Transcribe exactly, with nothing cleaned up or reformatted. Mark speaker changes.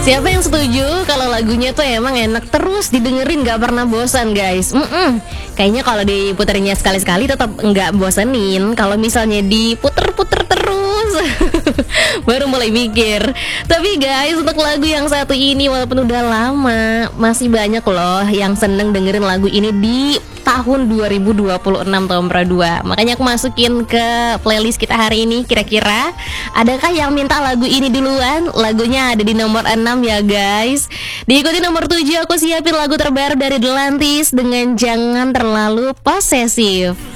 Speaker 1: Siapa yang setuju kalau lagunya tuh emang enak terus didengerin, gak pernah bosan guys. Mm-mm. Kayaknya kalau diputerinnya sekali-sekali tetap nggak bosenin. Kalau misalnya diputer-puter terus baru mulai mikir. Tapi guys, untuk lagu yang satu ini walaupun udah lama, masih banyak loh yang seneng dengerin lagu ini di tahun dua ribu dua puluh enam Tombra dua. Makanya aku masukin ke playlist kita hari ini. Kira-kira adakah yang minta lagu ini duluan? Lagunya ada di nomor enam ya guys. Diikuti nomor tujuh, aku siapin lagu terbaru dari Delantis dengan Jangan Terlalu Posesif.